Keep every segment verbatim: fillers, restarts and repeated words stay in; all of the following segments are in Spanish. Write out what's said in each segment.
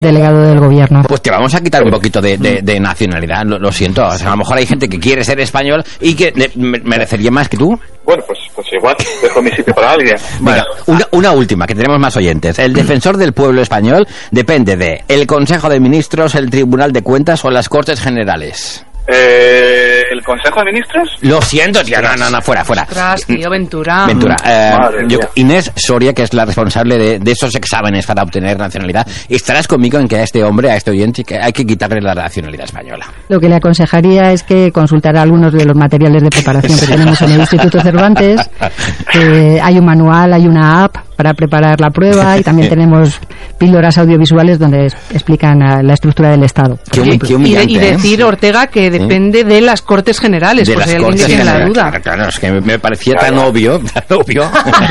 delegado del gobierno. Pues te vamos a quitar un poquito de, de, de nacionalidad, lo, lo siento. O sea, a lo mejor hay gente que quiere ser español y que le, merecería más que tú. Bueno, pues, pues igual, dejo mi sitio para alguien. Venga, una, una última, que tenemos más oyentes. El defensor del pueblo español depende de el Consejo de Ministros, el Tribunal de Cuentas o las Cortes Generales. Eh, ¿El Consejo de Ministros? Lo siento, tío, no, no, no, fuera, fuera. Ostras, tío, Ventura. Ventura. Eh, yo, mía. Inés Soria, que es la responsable de, de esos exámenes para obtener nacionalidad, ¿estarás conmigo en que a este hombre, a este oyente, que hay que quitarle la nacionalidad española? Lo que le aconsejaría es que consultara algunos de los materiales de preparación que tenemos en el Instituto Cervantes. Que hay un manual, hay una app para preparar la prueba y también tenemos píldoras audiovisuales donde es, explican a, la estructura del Estado. Qué, hum, qué humillante, y, de, y decir, ¿eh? Ortega, que depende ¿Sí? de las Cortes Generales, de por si las alguien tiene la duda. Claro, claro, es que me parecía tan Vaya. obvio, tan obvio.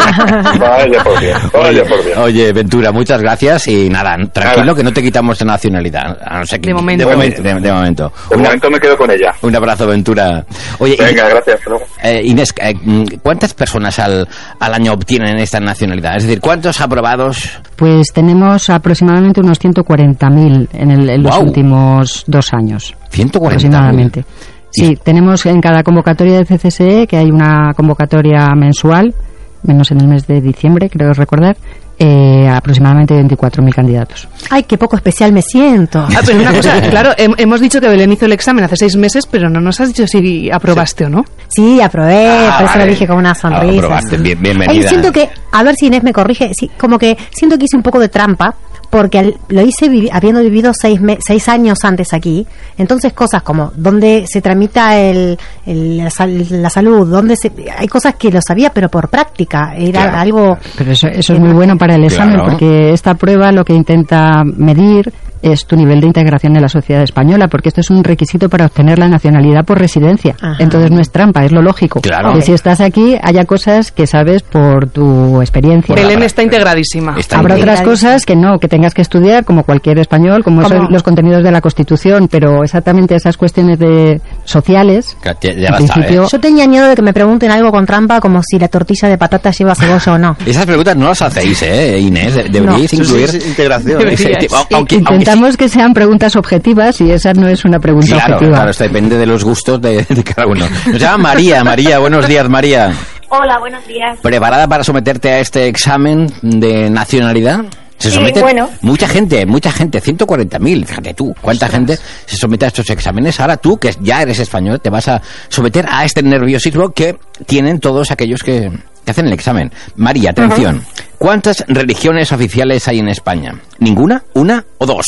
Vaya por bien, vaya por bien. Oye, Ventura, muchas gracias y nada, tranquilo Nada. que no te quitamos de nacionalidad. A no ser que, De momento. De momento. De, de momento. De Una, momento me quedo con ella. un abrazo, Ventura. Oye, Venga, y, gracias. Hasta luego. eh, Inés, eh, ¿cuántas personas al, al año obtienen esta nacionalidad? Es decir, ¿cuántos aprobados? Pues tenemos aproximadamente unos ciento cuarenta mil en, el, en los Wow. últimos dos años. ciento cuarenta Aproximadamente. Sí, tenemos en cada convocatoria de C C S E, que hay una convocatoria mensual, menos en el mes de diciembre, creo recordar, eh, aproximadamente veinticuatro mil candidatos. Ay, qué poco especial me siento. Ah, pero una cosa, claro, hem- hemos dicho que Belén hizo el examen hace seis meses, pero no nos has dicho si aprobaste o no. Sí, aprobé, Ah, por eso vale. lo dije con una Ah, sonrisa. aprobaste, bien- Ay, bienvenida. siento que, a ver si Inés me corrige, sí, como que siento que hice un poco de trampa, porque al- lo hice vivi- habiendo vivido seis, me- seis años antes aquí, entonces cosas como dónde se tramita el, el- la, sal- la salud, dónde se, hay cosas que lo sabía, pero por práctica, era Claro. algo... Pero eso, eso es muy bueno para el examen, Claro. porque esta prueba lo que intenta medir es tu nivel de integración en la sociedad española, porque esto es un requisito para obtener la nacionalidad por residencia. Ajá. Entonces no es trampa, es lo lógico. Claro. Que si estás aquí haya cosas que sabes por tu experiencia. Por la Belén práctica. está integradísima. Está Habrá bien. otras cosas que no, que tengas que estudiar como cualquier español, como Como- son los contenidos de la Constitución, pero exactamente esas cuestiones de sociales, Que ya- ya en la principio, sabes. Yo tenía miedo de que me pregunten algo con trampa, como si la tortilla de patata lleva cebolla o no. Esas preguntas no las hacéis, ¿eh, Inés? De- Deberíais No. incluir... Eso sí es integración. Deberíais. Ese tipo- aunque- aunque intentamos que sean preguntas objetivas y esa no es una pregunta Claro, objetiva. claro, esto depende de los gustos de, de cada uno. Nos llama María. María, buenos días, María. Hola, buenos días. ¿Preparada para someterte a este examen de nacionalidad? Se Sí, somete bueno. mucha gente, mucha gente, ciento cuarenta mil, fíjate tú, cuánta gente se somete a estos exámenes. Ahora tú, que ya eres español, te vas a someter a este nerviosismo que tienen todos aquellos que, que hacen el examen. María, atención, ¿cuántas religiones oficiales hay en España? ¿Ninguna? ¿Una o dos?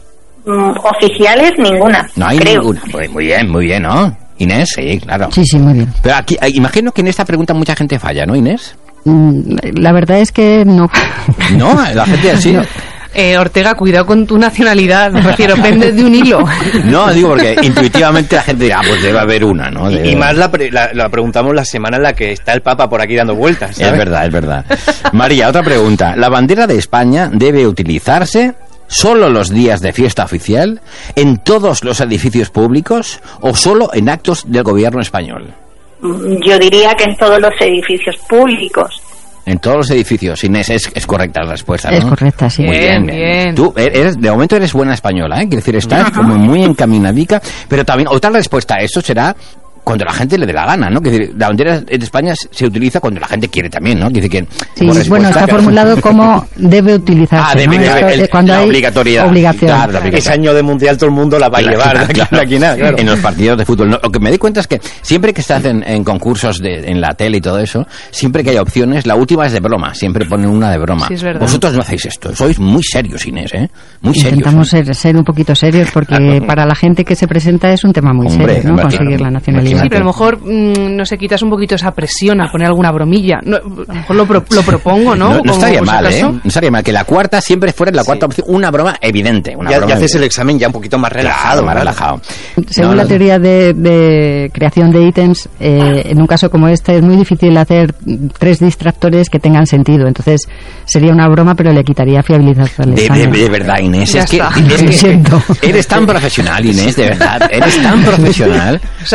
Mm, oficiales, ninguna. No hay creo. ninguna. Pues muy bien, muy bien, ¿no? Inés, sí, claro. Sí, sí, muy bien. Pero aquí, eh, imagino que en esta pregunta mucha gente falla, ¿no, Inés? Mm, La verdad es que no. No, la gente así. Eh, Ortega, cuidado con tu nacionalidad, me refiero, pende de un hilo. No, digo porque intuitivamente la gente dirá, ah, pues debe haber una, ¿no? Y, Debe- y más la, pre- la, la preguntamos la semana en la que está el Papa por aquí dando vueltas, ¿sabes? Es verdad, es verdad. María, otra pregunta. ¿La bandera de España debe utilizarse solo los días de fiesta oficial, en todos los edificios públicos o solo en actos del gobierno español? Mm, Yo diría que en todos los edificios públicos. En todos los edificios. Inés, es, es correcta la respuesta, ¿no? Es correcta, sí. Muy Bien, bien, bien. Tú eres, de momento eres buena española, ¿eh? Quiero decir, estás como muy encaminadica, pero también otra respuesta a esto será cuando la gente le dé la gana, ¿no? Quiero decir, la bandera de España se utiliza cuando la gente quiere también, ¿no? Quiere decir que Sí, como bueno, respuesta- está formulado como debe utilizarse. Ah, debe, ¿no? claro, Esto el- es cuando la hay obligatoriedad. obligación. Claro, la obligación. Ese año de mundial todo el mundo la va a llevar, de aquí, Claro, de aquí nada, claro. en los partidos de fútbol. No, lo que me doy cuenta es que siempre que estás en, en concursos de, en la tele y todo eso, siempre que hay opciones, la última es de broma, siempre ponen una de broma. Sí, es verdad. Vosotros no hacéis esto, sois muy serios, Inés, ¿eh? Muy serios. Intentamos ser, ser un poquito serios porque Claro. para la gente que se presenta es un tema muy Hombre, serio, ¿no? hombre, Conseguir claro. la nacionalidad. Sí, pero a lo mejor mm, no sé, quitas un poquito esa presión a poner alguna bromilla. No, a lo mejor lo, pro- lo propongo, ¿no? No, no Como estaría por si mal, ¿eh? acaso. No estaría mal que la cuarta siempre fuera la cuarta opción, una broma evidente. Una Ya, broma ya haces el evidente. examen ya un poquito más relajado. Claro, más ¿no? relajado. Según No, la no, teoría de, de creación de ítems, eh, en un caso como este es muy difícil hacer tres distractores que tengan sentido. Entonces sería una broma, pero le quitaría fiabilidad al De, de, examen. de verdad, Inés, Ya es que, está. es Lo que siento. eres tan profesional, Inés, de verdad, eres tan profesional. Se ha cerrado la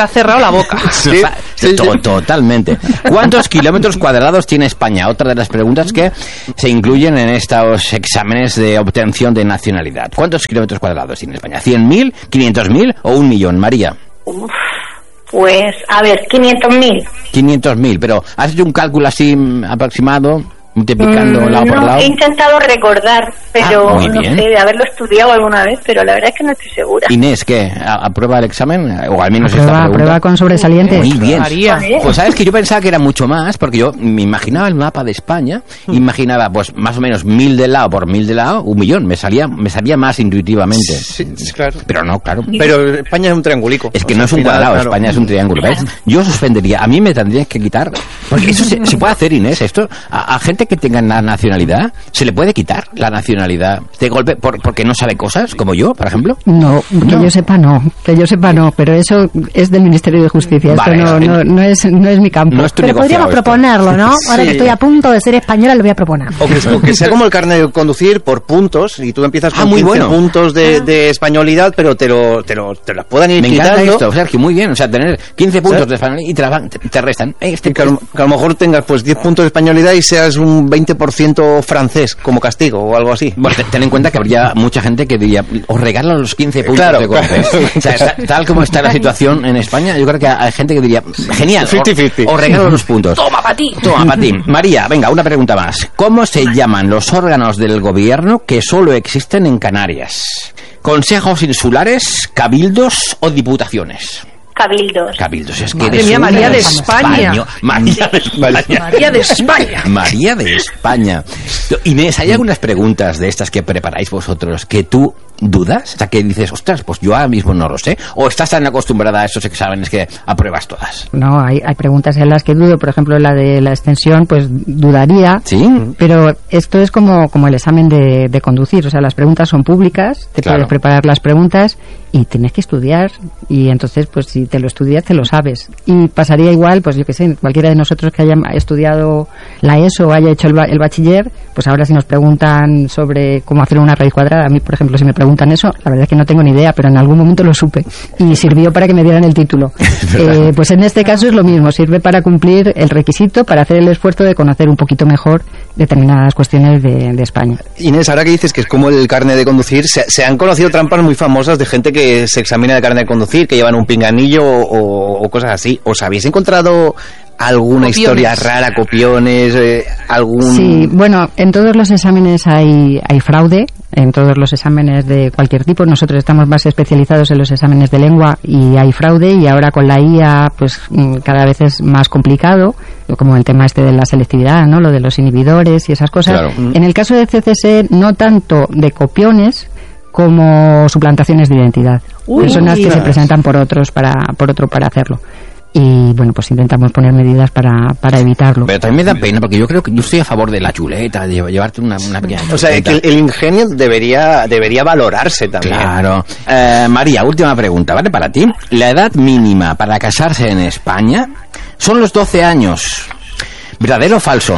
la boca. Sí, sí, to- totalmente. ¿Cuántos kilómetros cuadrados tiene España? Otra de las preguntas que se incluyen en estos exámenes de obtención de nacionalidad. ¿Cuántos kilómetros cuadrados tiene España? ¿cien mil, quinientos mil o un millón, María? Uf, pues, a ver, quinientos mil. quinientos mil, pero ¿has hecho un cálculo así mm, aproximado? Multiplicando Mm, lado por no, lado. he intentado recordar, pero Ah, muy no bien. sé, de haberlo estudiado alguna vez, pero la verdad es que no estoy segura. Inés, ¿qué? ¿A- ¿Aprueba el examen? O al menos esta Prueba, pregunta. prueba con sobresaliente. Muy bien. María. Pues sabes que yo pensaba que era mucho más, porque yo me imaginaba el mapa de España, imaginaba pues más o menos mil de lado por mil de lado, un millón, me salía, me salía más intuitivamente. Sí, sí, claro. Pero no, claro. Pero España es un triangulico. Es que O no sea, es un al final, cuadrado, claro. España es un triángulo, ¿ves? Yo suspendería, a mí me tendrían que quitar, porque eso se, se puede hacer, Inés, esto, a, a gente que tenga la nacionalidad, se le puede quitar la nacionalidad de golpe por, porque no sabe cosas, como yo, por ejemplo. No, que No. yo sepa no, que yo sepa no, pero eso es del Ministerio de Justicia, Vale, esto no, no, no es, no es mi campo. No es tu Pero negociado podríamos esto. proponerlo, ¿no? Ahora Sí. que estoy a punto de ser española, lo voy a proponer. O que, o que sea como el carnet de conducir por puntos y tú empiezas Ah, con muy quince bueno. puntos de, de españolidad, pero te lo, te lo, te las puedan ir Me encanta quitando. esto, Sergio, muy bien, o sea, tener quince puntos ¿Sabes? de español y te, la van- te, te restan. Eh, Este, Que a, lo, que a lo mejor tengas pues diez puntos de españolidad y seas un veinte por ciento francés como castigo o algo así. Bueno, te- ten en cuenta que habría mucha gente que diría, os regalo los quince puntos Claro, de golpe. claro. O sea, ta- tal como está la situación en España, yo creo que hay gente que diría, genial, os- cincuenta cincuenta. os regalo los puntos. Toma para ti. Toma, para ti. María, venga, una pregunta más. ¿Cómo se llaman los órganos del gobierno que solo existen en Canarias? ¿Consejos insulares, cabildos o diputaciones? Cabildos. Cabildos, es que Madre eres mía, una María de español. España. María de España. María de España. María de España. Inés, ¿hay algunas preguntas de estas que preparáis vosotros que tú dudas? O sea, que dices, ostras, pues yo ahora mismo no lo sé. ¿O estás tan acostumbrada a esos exámenes que apruebas todas? No, hay, hay preguntas en las que dudo, por ejemplo, la de la extensión, pues dudaría. ¿Sí? Pero esto es como, como el examen de, de conducir, o sea, las preguntas son públicas, te Claro. puedes preparar las preguntas y tienes que estudiar, y entonces, pues si te lo estudias, te lo sabes. Y pasaría igual, pues yo que sé, cualquiera de nosotros que haya estudiado la ESO o haya hecho el, ba- el bachiller, pues ahora si nos preguntan sobre cómo hacer una raíz cuadrada, a mí, por ejemplo, si me preguntan eso, la verdad es que no tengo ni idea, pero en algún momento lo supe y sirvió para que me dieran el título. Eh, pues en este caso es lo mismo, sirve para cumplir el requisito, para hacer el esfuerzo de conocer un poquito mejor determinadas cuestiones de, de España. Inés, ahora que dices que es como el carnet de conducir, se, se han conocido trampas muy famosas de gente que se examina el carnet de conducir, que llevan un pinganillo o, o cosas así. ¿Os habéis encontrado alguna Copiones. historia rara, copiones, eh, algún...? Sí, bueno, en todos los exámenes hay, hay fraude, en todos los exámenes de cualquier tipo. Nosotros estamos más especializados en los exámenes de lengua y hay fraude, y ahora con la I A pues mm, cada vez es más complicado, como el tema este de la selectividad, ¿no? Lo de los inhibidores y esas cosas. Claro. En el caso de C C S, no tanto de copiones como suplantaciones de identidad. Uy. Personas que se Ostras. presentan por otros para por otro para hacerlo. Y bueno, pues intentamos poner medidas para, para evitarlo. Pero también me da pena, porque yo creo que yo estoy a favor de la chuleta, de llev- llevarte una, una pequeña O sea, chuleta. que el, el ingenio debería, debería valorarse también. Claro. Eh, María, última pregunta, ¿vale? Para ti. La edad mínima para casarse en España son los doce años. ¿Verdadero o falso?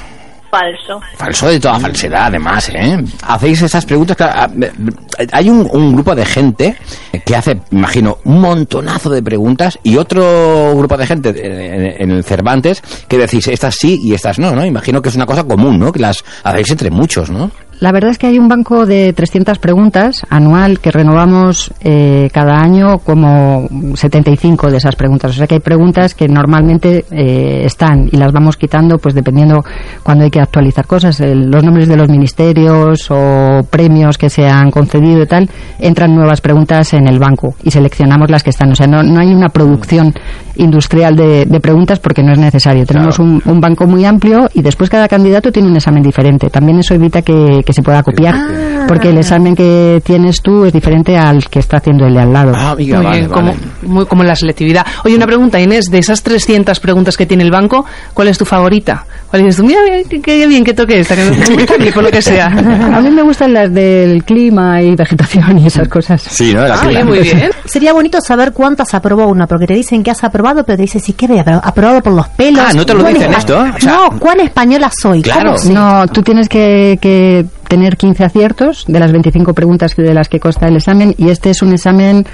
Falso. Falso de toda falsedad, además, ¿eh? Hacéis esas preguntas. Claro, ah, eh, hay un, un grupo de gente que hace, imagino, un montonazo de preguntas, y otro grupo de gente eh, en el Cervantes que decís estas sí y estas no, ¿no? Imagino que es una cosa común, ¿no? Que las hacéis entre muchos, ¿no? La verdad es que hay un banco de trescientas preguntas anual que renovamos eh, cada año, como setenta y cinco de esas preguntas. O sea que hay preguntas que normalmente eh, están y las vamos quitando, pues dependiendo cuando hay que actualizar cosas. El- los nombres de los ministerios o premios que se han concedido y tal, entran nuevas preguntas en el banco y seleccionamos las que están. O sea, no, no hay una producción industrial de, de preguntas porque no es necesario. Tenemos Claro. un, un banco muy amplio y después cada candidato tiene un examen diferente. También eso evita que, que se pueda copiar, Ah. porque el examen que tienes tú es diferente al que está haciendo el de al lado. Ah, amiga, Muy vale, bien, vale. como, muy, como en la selectividad. Oye, una pregunta, Inés, de esas trescientas preguntas que tiene el banco, ¿cuál es tu favorita? ¿Cuál dices tú? Mira, mira, qué, qué bien que toque esta, que me gusta a mí, por lo que sea. A mí me gustan las del clima y vegetación y esas cosas. Sí, ¿no? La Ah, que- bien, muy bien. Sería bonito saber cuántas aprobó una, porque te dicen que has aprobado, pero te dicen, sí, ¿qué? ¿Pero aprobado por los pelos? Ah, ¿no te lo ¿Cuán dicen espa- esto? O sea- no, ¿cuán española soy? Claro. ¿Cómo sé? No, tú tienes que, que tener quince aciertos de las veinticinco preguntas que- de las que consta el examen, y este es un examen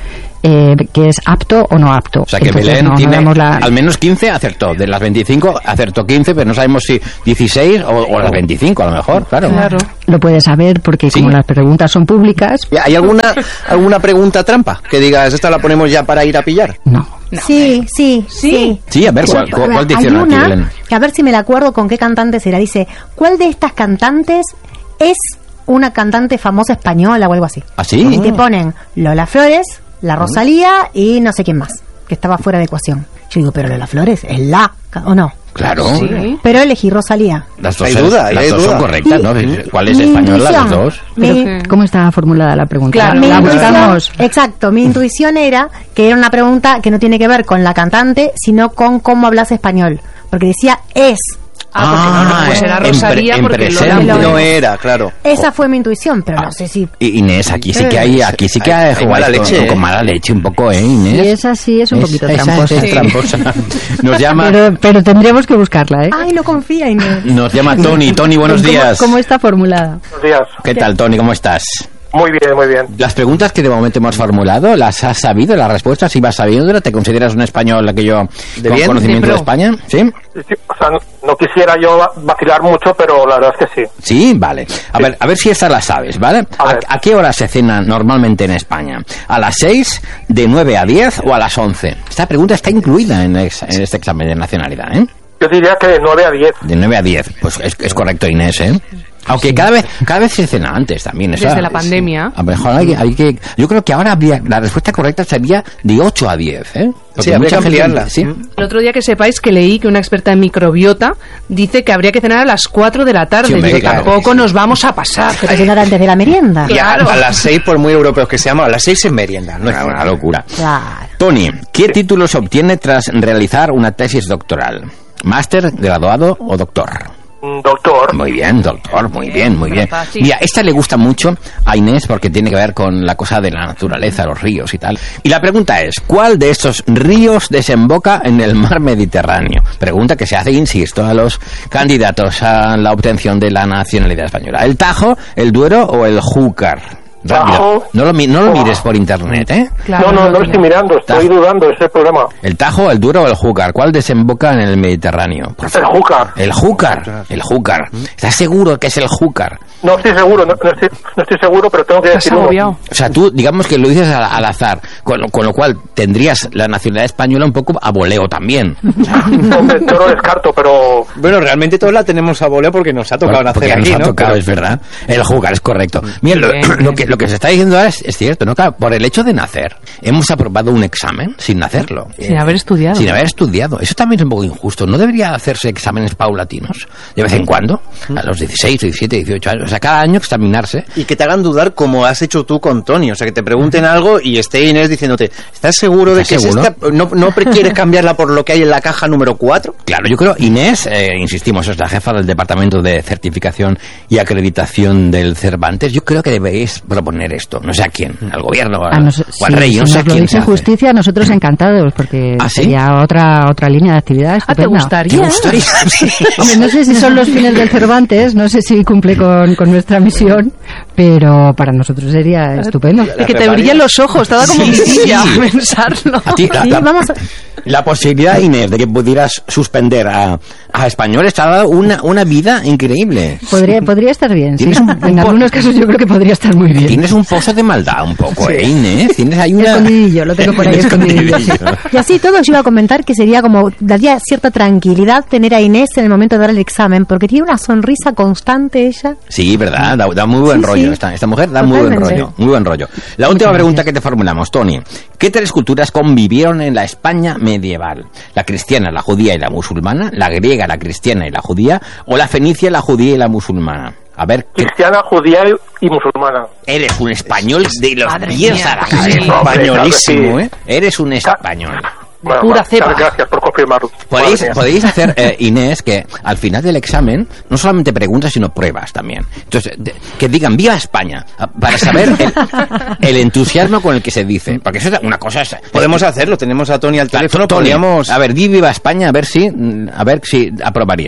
eh, que es apto o no apto. O sea que Entonces, Belén no, tiene no vemos la... al menos quince acertó. De las veinticinco acertó quince, pero no sabemos si dieciséis o, o las veinticinco a lo mejor, claro. Claro. Lo puedes saber porque Sí. como las preguntas son públicas, ¿Hay alguna, alguna pregunta trampa? Que digas, esta la ponemos ya para ir a pillar. no. Sí, sí, sí. Sí, a ver, ¿cuál, cuál, cuál te hicieron Hay aquí, una, Belén? que a ver si me la acuerdo con qué cantante será. Dice, ¿cuál de estas cantantes es una cantante famosa española o algo así? ¿Ah, sí? Y te ponen Lola Flores, la Rosalía y no sé quién más, que estaba fuera de ecuación. Yo digo, pero Lola Flores es la, ¿o no? Claro. Sí. Pero elegí Rosalía. Las dos, Hay son- duda, las hay dos duda. son correctas, Y- ¿no? ¿Cuál es Mi española? Las intuición, dos. mi- Pero- ¿Cómo está formulada la pregunta? Claro. mi la intuición, buscamos. exacto, mi intuición era que era una pregunta que no tiene que ver con la cantante, sino con cómo hablas español. Porque decía es. Ah, porque no, no, pues era en Rosalía pre- en porque presente. Lola No era, claro. Esa fue mi intuición, pero no sé si... Y Inés, aquí sí que hay, aquí sí que Hay- hay, hay mala jugáis con, leche, con ¿eh? mala leche un poco, ¿eh, Y Inés? esa sí es un poquito esa tramposa. es tramposa. Nos llama, Pero, pero tendríamos que buscarla, ¿eh? Ay, no confía, Inés. nos llama Tony. Tony, buenos ¿Cómo- días. ¿Cómo está formulada? Buenos días. ¿Qué tal, Tony? ¿Cómo estás? Muy bien, muy bien. Las preguntas que de momento hemos formulado, ¿las has sabido? ¿Las respuestas? ¿Si vas sabiendo? ¿Te consideras un español aquello ¿De con bien? conocimiento De de, pro. España? ¿Sí? Sí, o sea, no, no quisiera yo vacilar mucho, pero la verdad es que sí. Sí, vale. A ver, a ver si esta la sabes, ¿vale? A ¿A, ver. a qué hora se cena normalmente en España? ¿A las seis, de nueve a diez o a las once? Esta pregunta está incluida en, ex- en este examen de nacionalidad, ¿eh? Yo diría que de nueve a diez. De nueve a diez. Pues es, es correcto, Inés, ¿eh? Aunque cada vez cada vez se cena antes también. esa- Desde la pandemia. A lo mejor hay, que- hay que... Yo creo que ahora habría... La respuesta correcta sería de ocho a diez, ¿eh? Porque Sí, habría mucha que gente- ampliarla. ¿sí? El otro día que sepáis que leí que una experta en microbiota dice que habría que cenar a las cuatro de la tarde. Sí, hombre, Digo, claro. tampoco nos vamos a pasar. Pero cenar antes de la merienda. Y a, Claro. a las seis, por muy europeos que seamos, a las seis es merienda. No es Una, una locura. Claro. Tony, ¿qué título se obtiene tras realizar una tesis doctoral? ¿Máster, graduado o doctor? Mm, Doctor, Muy bien, doctor, muy bien, muy bien. fácil. Mira, esta le gusta mucho a Inés porque tiene que ver con la cosa de la naturaleza, los ríos y tal. Y la pregunta es, ¿cuál de estos ríos desemboca en el mar Mediterráneo? Pregunta que se hace, insisto, a los candidatos a la obtención de la nacionalidad española. ¿El Tajo, el Duero o el Júcar? Rápido. Tajo. No lo, mi- no lo mires por internet, ¿eh? Claro, no, no, no lo tiene. estoy mirando, estoy Tajo. dudando, ese es el problema. ¿El Tajo, el Duero o el Júcar? ¿Cuál desemboca en el Mediterráneo? Por El favor. Júcar. El Júcar, el Júcar. ¿Estás seguro que es el Júcar? No estoy seguro, no, no estoy, no estoy seguro, pero tengo que Estás decir uno. agobiado. O sea, tú, digamos que lo dices al, al azar, con, lo- con lo cual tendrías la nacionalidad española un poco a voleo también. O sea, Hombre, yo lo descarto, pero Bueno, realmente todos la tenemos a voleo porque nos ha tocado porque nacer nos aquí, ha ¿no? tocado, Pero- es verdad. El Júcar es correcto. Mira, lo, Bien, lo bien. que, lo que se está diciendo ahora es, es cierto, ¿no? Claro, por el hecho de nacer, hemos aprobado un examen sin hacerlo. Sin haber estudiado. Sin haber estudiado. Eso también es un poco injusto. ¿No debería hacerse exámenes paulatinos? De vez en cuando, a los dieciséis, diecisiete, dieciocho años. O sea, cada año examinarse. Y que te hagan dudar como has hecho tú con Tony. O sea, que te pregunten algo y esté Inés diciéndote, ¿estás seguro de que ¿Estás es seguro? esta? ¿No, no pre- quieres cambiarla por lo que hay en la caja número cuatro? Claro, yo creo, Inés, eh, insistimos, es la jefa del Departamento de Certificación y Acreditación del Cervantes. Yo creo que debéis proponer esto. No sé a quién, al gobierno o, A al- nos- o al sí, rey, no si sé a nos lo quién dice se hace. justicia, nosotros encantados, porque ¿Ah, sí? sería otra otra línea de actividad Ah, ¿te estupenda. gustaría? ¿Te gustaría? Hombre, no sé si son los fines del Cervantes, no sé si cumple con, con nuestra misión, pero para nosotros sería estupendo. Y que te brillen los ojos, te da como Sí, vidilla sí. pensarlo. A ti, la, Sí, la- vamos a- la posibilidad, Inés, de que pudieras suspender a, a españoles te ha dado una, una vida increíble. Podría, podría estar bien, sí. Tienes un- En algunos casos yo creo que podría estar muy bien. Tienes un pozo de maldad un poco, ¿eh, Inés? Tienes ahí una... Escondidillo, lo tengo por ahí escondidillo. Y así todo yo iba a comentar que sería como, daría cierta tranquilidad tener a Inés en el momento de dar el examen, porque tiene una sonrisa constante ella. Sí, verdad, da, da muy buen Sí, rollo. sí. Esta, esta mujer da muy buen Totalmente. rollo, muy buen rollo. La última pregunta que te formulamos, Tony. ¿Qué tres culturas convivieron en la España medieval? ¿La cristiana, la judía y la musulmana? ¿La griega, la cristiana y la judía? ¿O la fenicia, la judía y la musulmana? A ver, ¿qué cristiana, judía y, y musulmana. eres un español de los Madre pies mía, a la sí. cabeza. Españolísimo, Claro que ¿eh? Eres un español. Bueno, Pura bueno, cepa. Gracias por confirmarlo. Podéis, Madre mía. podéis hacer, eh, Inés, que al final del examen no solamente preguntas, sino pruebas también. Entonces, de- que digan ¡Viva España! a- Para saber el, el entusiasmo con el que se dice. Porque eso es una cosa... Es, Podemos hacerlo, tenemos a Tony al teléfono, Tony, podríamos... a ver, di Viva España, a ver si, mm, a ver si aprobarías.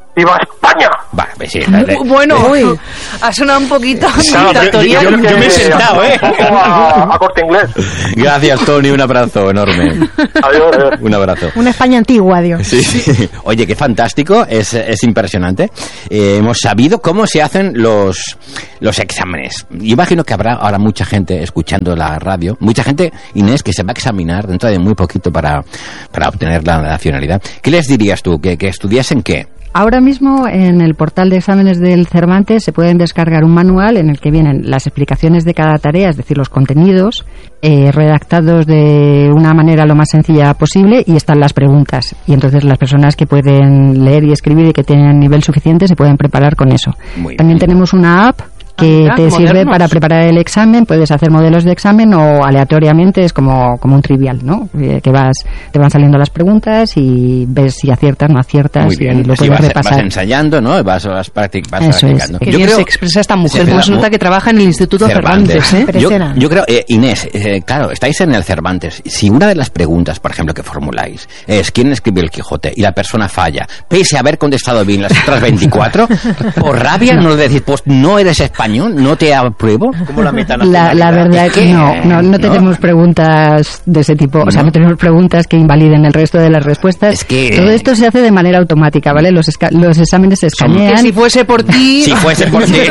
¡Viva España! Va, pues sí, dale. Bueno, ha sonado un poquito Claro, yo, yo- yo- yo me he sentado, ¿eh? Un poco a, a Corte Inglés. Gracias, Tony, un abrazo enorme. Adiós, adiós. Un abrazo. Una España antigua, Dios. Sí, sí. Oye, qué fantástico, es, es impresionante. Eh, hemos sabido cómo se hacen los, los exámenes. Yo imagino que habrá ahora mucha gente escuchando la radio, mucha gente, Inés, que se va a examinar dentro de muy poquito para, para obtener la nacionalidad. ¿Qué les dirías tú? ¿Que, que estudiasen qué? Ahora mismo en el portal de exámenes del Cervantes se pueden descargar un manual en el que vienen las explicaciones de cada tarea, es decir, los contenidos, eh, redactados de una manera lo más sencilla posible, y están las preguntas. Y entonces las personas que pueden leer y escribir y que tienen nivel suficiente se pueden preparar con eso. Muy También bien. tenemos una app que Ah, te modernos. sirve para preparar el examen. Puedes hacer modelos de examen o aleatoriamente, es como, como un trivial, ¿no? Eh, que vas, te van saliendo las preguntas y ves si aciertas, no aciertas, Muy bien, y lo así puedes vas, repasar. vas ensayando, ¿no? Vas, vas, practic- vas Eso es. practicando. Qué Yo bien creo- se expresa esta mujer, se cómo queda se nota mu- que trabaja en el Instituto Cervantes, ¿eh? Yo, Impresionante. yo creo, eh, Inés, eh, claro, estáis en el Cervantes. Si una de las preguntas, por ejemplo, que formuláis es ¿quién escribió el Quijote? Y la persona falla, pese a haber contestado bien las otras veinticuatro, por rabia no le decís, pues no eres español, no te apruebo. Como la La, metanacionalidad. la verdad es que ¿Qué? no, no, no ¿No? tenemos preguntas de ese tipo, o sea, ¿No? no tenemos preguntas que invaliden el resto de las respuestas. Es que- Todo esto se hace de manera automática, ¿vale? Los, esca- los exámenes se Son- escanean. Que si fuese por ti... Si fuese por ti.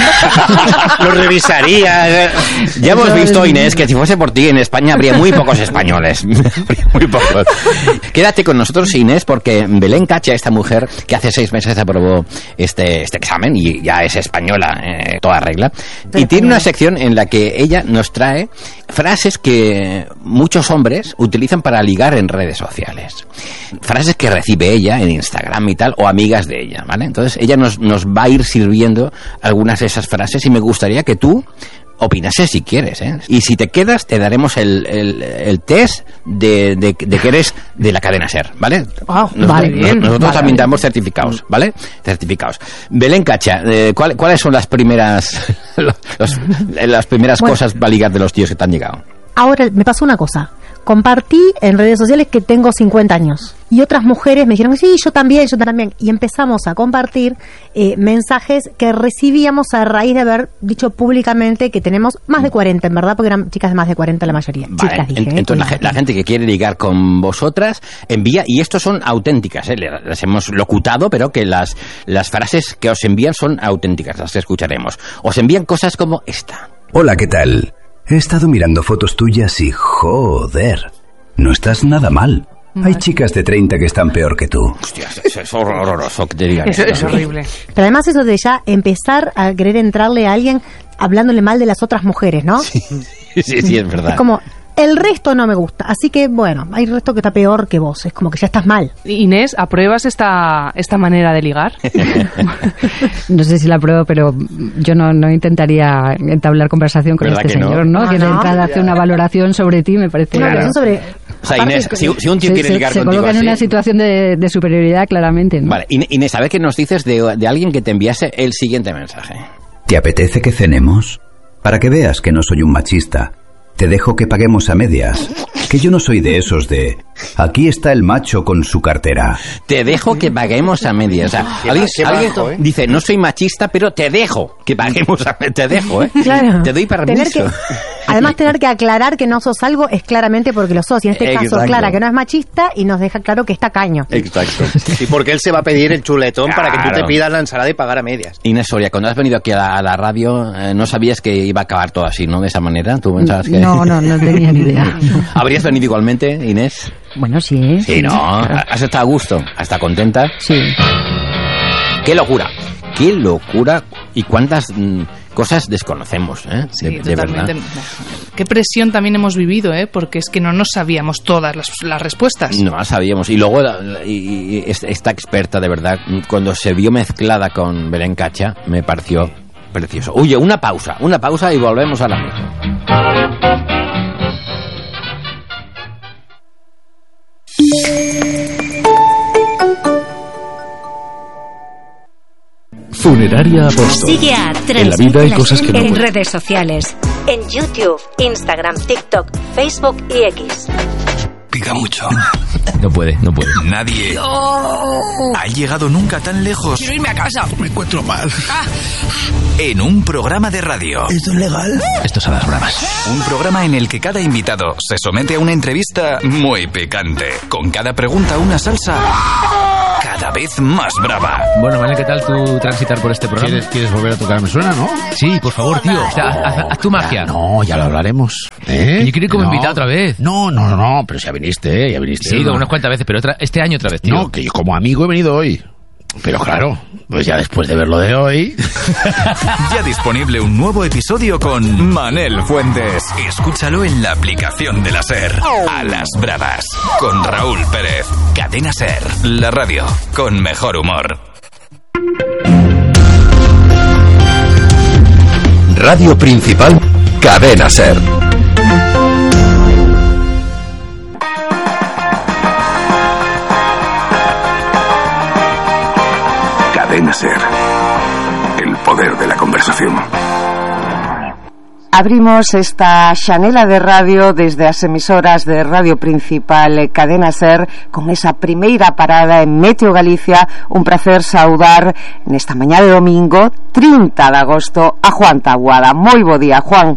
Lo revisaría. Ya hemos Eso visto, es- Inés, que si fuese por ti en España habría muy pocos españoles. Habría muy pocos. Quédate con nosotros, Inés, porque Belén Cacha, esta mujer que hace seis meses aprobó este, este examen y ya es española, eh, toda regla, y tiene una sección en la que ella nos trae frases que muchos hombres utilizan para ligar en redes sociales. Frases que recibe ella en Instagram y tal, o amigas de ella, ¿vale? Entonces ella nos, nos va a ir sirviendo algunas de esas frases y me gustaría que tú opinase si quieres, ¿eh? Y si te quedas, te daremos el, el, el test de, de, de que eres de la cadena SER, ¿vale? Ah, Nos- vale, nos- bien. Nosotros Vale, también vale. damos certificados, ¿vale? Certificados. Belén Cacha, eh, ¿cuál- ¿cuáles son las primeras los- las primeras Bueno. cosas para ligar de los tíos que te han llegado? Ahora me pasó una cosa. Compartí en redes sociales que tengo cincuenta años. Y otras mujeres me dijeron, sí, yo también, yo también. Y empezamos a compartir eh, mensajes que recibíamos a raíz de haber dicho públicamente que tenemos más de cuarenta, en verdad, porque eran chicas de más de cuarenta la mayoría. Vale, Chicas, dije, en- ¿eh? entonces la, Cuidado. ge- la gente que quiere ligar con vosotras envía, y estos son auténticas, ¿eh? Le- las hemos locutado, pero que las, las frases que os envían son auténticas, las escucharemos. Os envían cosas como esta. Hola, ¿qué tal? He estado mirando fotos tuyas y joder, no estás nada mal. Hay chicas de treinta que están peor que tú. Hostia, eso es horroroso que te digan Eso esto. es horrible. Pero además eso de ya empezar a querer entrarle a alguien hablándole mal de las otras mujeres, ¿no? Sí, sí, es verdad. Es como, el resto no me gusta. Así que, bueno, hay resto que está peor que vos. Es como que ya estás mal. Inés, ¿apruebas esta, esta manera de ligar? No sé si la pruebo, pero yo no, no intentaría entablar conversación con ¿Verdad este que no? señor, ¿no? Ah, Que de ¿no? entrada hace una valoración sobre ti, me parece. Una Claro. versión sobre... O sea, aparte Inés, que- si, si un tío Se, quiere se- ligar se contigo coloca en así... una situación de, de superioridad, claramente, ¿no? Vale, In- Inés, a ver qué nos dices de, de alguien que te enviase el siguiente mensaje. ¿Te apetece que cenemos? Para que veas que no soy un machista, te dejo que paguemos a medias. Que yo no soy de esos de... Aquí está el macho con su cartera. Te dejo que paguemos a medias. O sea, Qué alguien, ba- qué alguien bajo, ¿eh? dice, no soy machista, pero te dejo que paguemos a medias. Te dejo, ¿eh? Claro. Te doy Tener permiso. que, además, tener que aclarar que no sos algo es claramente porque lo sos. Y en este caso, Exacto. Clara, que no es machista y nos deja claro que está caño. Exacto. Y porque él se va a pedir el chuletón para que tú Claro. te pidas la ensalada y pagar a medias. Inés Soria, cuando has venido aquí a la, a la radio, eh, no sabías que iba a acabar todo así, ¿no? De esa manera. ¿Tú pensabas que...? No, no, no tenía ni idea. ¿Habrías venido igualmente, Inés? Bueno, sí. Sí, ¿no? claro. ¿Has estado a gusto? ¿Has estado contenta? Sí. ¡Qué locura! ¡Qué locura! ¿Y cuántas mm, cosas desconocemos, eh? Sí, de, de totalmente. verdad. Qué presión también hemos vivido, ¿eh? Porque es que no nos sabíamos todas las, las respuestas. No la sabíamos. Y luego la- la- y- y esta esta experta, de verdad, cuando se vio mezclada con Belén Cacha, me pareció precioso. Oye, una pausa, una pausa y volvemos a la mesa. Funeraria Apóstol. Sigue a En la vida hay cosas que no en pueden. redes sociales. En YouTube, Instagram, TikTok, Facebook y X. Pica mucho. No puede, no puede. Nadie ha llegado nunca tan lejos. Quiero irme a casa. Me encuentro mal. Ah. En un programa de radio. ¿Esto es legal? Esto es a las bravas. Un programa en el que cada invitado se somete a una entrevista muy picante. Con cada pregunta una salsa cada vez más brava. Bueno, Manel, ¿qué tal tu transitar por este programa? ¿Quieres, ¿Quieres volver a tocar? Me suena, ¿no? Sí, por favor, tío. O sea, haz, haz tu magia. No, ya lo hablaremos. ¿Eh? Yo quiero ir como no. invitado otra vez. No, no, no, pero ya viniste, ¿eh? Ya viniste. Sí, ¿no? unas cuantas veces, pero otra, este año otra vez, tío. No, que yo como amigo he venido hoy. Pero claro, pues ya después de ver lo de hoy... Ya disponible un nuevo episodio con Manel Fuentes. Escúchalo en la aplicación de la SER. A las bravas. Con Raúl Pérez. Cadena SER. La radio con mejor humor. Radio Principal, Cadena SER. Cadena SER. El poder de la conversación. Abrimos esta xanela de radio desde as emisoras de Radio Principal Cadena SER con esa primeira parada en Meteo Galicia. Un placer saudar nesta mañá de domingo trinta de agosto a Juan Taboada. Moi bo día, Juan.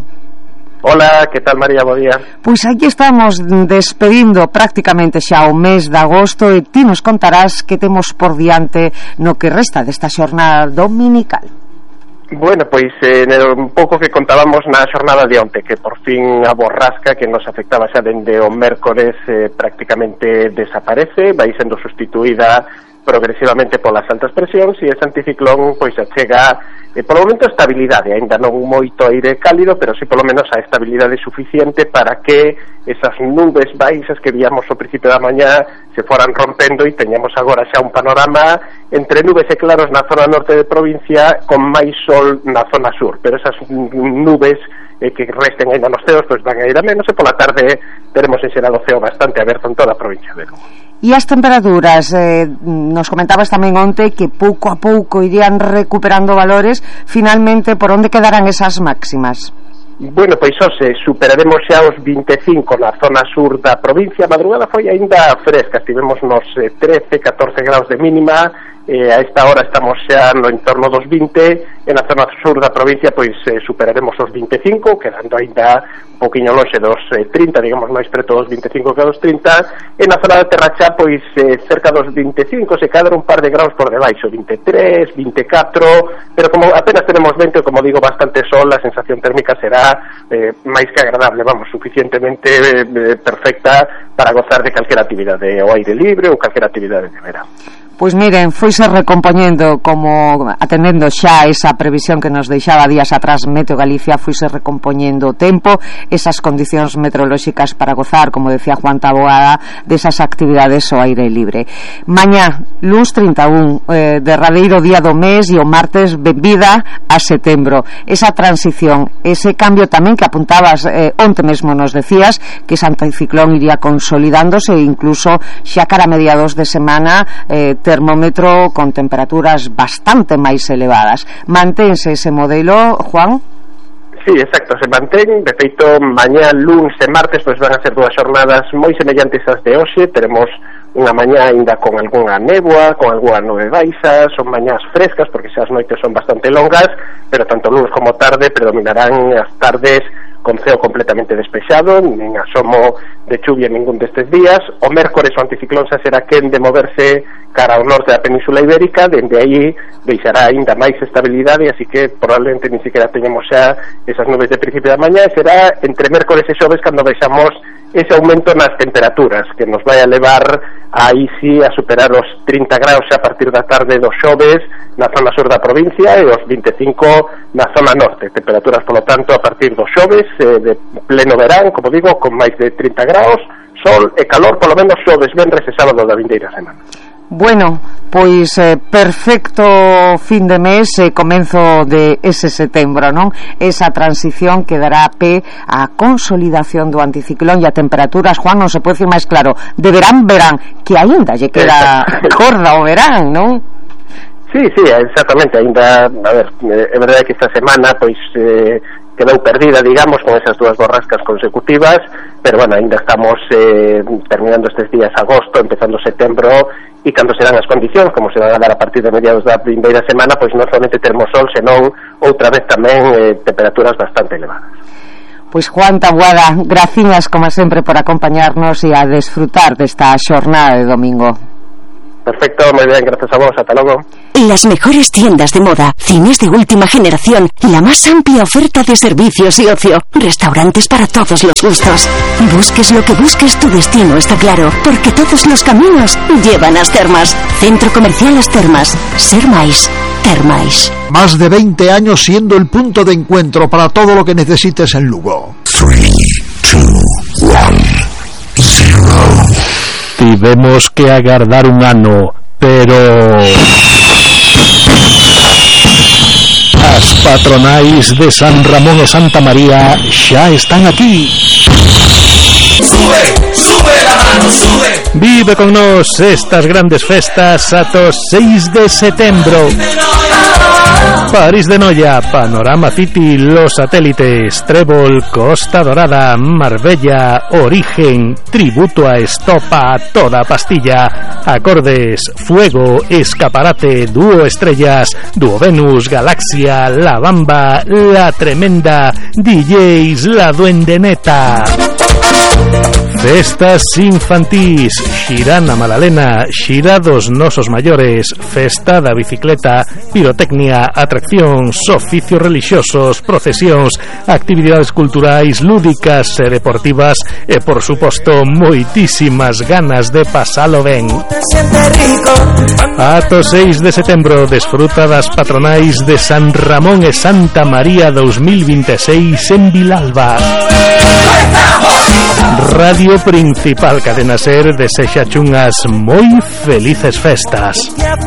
Hola, que tal, María? Bo día. Pois aquí estamos despedindo prácticamente xa o mes de agosto e ti nos contarás que temos por diante no que resta desta xornada dominical. Bueno, pois eh, un pouco que contábamos na xornada de onte, que por fin a borrasca que nos afectaba xa dende o mércores eh, prácticamente desaparece, vai sendo sustituída progresivamente polas altas presións e ese anticiclón pois achega eh, polo momento estabilidade, aínda non moito aire cálido, pero si polo menos a estabilidade suficiente para que esas nubes baixas que víamos ao principio da mañá se foran rompendo e teñamos agora xa un panorama entre nubes e claros na zona norte de provincia con máis sol na zona sur, pero esas nubes eh, que resten aí nos ceos pois van a ir a menos e pola tarde teremos en xeral o ceo bastante aberto en toda a provincia de Lugo. E as temperaturas, eh, nos comentabas tamén onte que pouco a pouco irían recuperando valores. Finalmente, por onde quedarán esas máximas? Bueno, pois hoxe superaremos xa os vinte e cinco na zona sur da provincia. A madrugada foi aínda fresca, estivemos nos eh, trece, catorce graus de mínima, eh, a esta hora estamos xa no entorno dos vinte, e na zona sur da provincia pois eh, superaremos os vinte e cinco, quedando aínda un poquinho lonxe dos eh, trinta, digamos máis preto dos vinte e cinco que dos trinta, e na zona da Terra Xa pois eh, cerca dos vinte e cinco, se cadra un par de graus por debaixo, vinte e tres, vinte e catro, pero como apenas tenemos vento, como digo, bastante sol, a sensación térmica será eh, máis que agradable, vamos, suficientemente eh, perfecta para gozar de calquera actividade ao aire libre ou calquera actividade de verán. Pois miren, foise recompoñendo, como atendendo xa esa previsión que nos deixaba días atrás Meteo Galicia, foise recompoñendo o tempo, esas condicións meteorolóxicas para gozar, como decía Juan Taboada, desas actividades ao aire libre. Mañá, luns trinta e un, eh, derradeiro día do mes, e o martes benvida a setembro. Esa transición, ese cambio tamén que apuntabas eh, onte mesmo nos decías, que ese anticiclón iría consolidándose e incluso xa cara a mediados de semana eh, termómetro con temperaturas bastante máis elevadas. Mantense ese modelo, Juan? Sí, exacto, se mantén. De feito, mañá, luns e martes pois van a ser dúas xornadas moi semellantes ás de hoxe. Teremos unha mañá ainda con algunha néboa, con algunha nube baixa, son mañás frescas porque xa as noites son bastante longas, pero tanto luns como tarde predominarán as tardes con ceo completamente despexado, nin asomo de chuvia ningún destes días. O mércores o anticiclón xa será quen de moverse cara ao norte da Península Ibérica, dende aí deixará aínda máis estabilidade, así que probablemente ni siquiera teñemos xa esas nubes de principio da mañá, e será entre mércores e xoves cando vexamos ese aumento nas temperaturas que nos vai a levar aí sí a superar os trinta graus a partir da tarde dos xoves na zona sur da provincia e os vinte e cinco na zona norte. Temperaturas, polo tanto, a partir dos xoves eh, de pleno verán, como digo, con máis de trinta graus, sol e calor, polo menos xoves, venres e sábado da vindeira semana. Bueno, pois eh, perfecto fin de mes e eh, comenzo de ese setembro, non? Esa transición que dará pé á consolidación do anticiclón e a temperaturas, Juan, non se pode decir máis claro, de verán, verán, que aínda lle queda corda o verán, non? Sí, sí, exactamente, aínda, a ver, é verdade que esta semana, pois, eh, quedou perdida, digamos, con esas dúas borrascas consecutivas, pero bueno, ainda estamos eh, terminando estes días agosto, empezando setembro, e cando serán as condicións, como se van a dar a partir de mediados da primeira semana, pois non somente termos sol, senón outra vez tamén eh, temperaturas bastante elevadas. Pois Juan Taboada, graciñas como sempre por acompañarnos e a desfrutar desta xornada de domingo. Perfecto, muy bien, gracias a vos, hasta luego. Las mejores tiendas de moda, cines de última generación, la más amplia oferta de servicios y ocio, restaurantes para todos los gustos. Busques lo que busques, tu destino está claro, porque todos los caminos llevan a As Termas. Centro Comercial As Termas. Ser máis, ter máis. Más de veinte años siendo el punto de encuentro para todo lo que necesites en Lugo. tres, dos, uno, cero. Tivemos que agardar un ano, pero as patronais de San Ramón e Santa María xa están aquí. Sube, sube la mano, sube. Vive con nós estas grandes festas ata o seis de setembro. París de Noia, Panorama City, Los Satélites, Trébol, Costa Dorada, Marbella, Origen, Tributo a Estopa, Toda Pastilla, Acordes, Fuego, Escaparate, Dúo Estrellas, Dúo Venus, Galaxia, La Bamba, La Tremenda, D Js, La Duendeneta. Festas infantís, Xirana Malalena, Xira dos Nosos Maiores, Festa da Bicicleta, Pirotecnia, atraccións, oficios religiosos, procesións, actividades culturais, lúdicas e deportivas e, por suposto, moitísimas ganas de pasalo ben. Ata o seis de setembro desfruta das patronais de San Ramón e Santa María dos mil vinte e seis en Vilalba. Radio Principal Cadena Ser desexa unhas moi felices festas.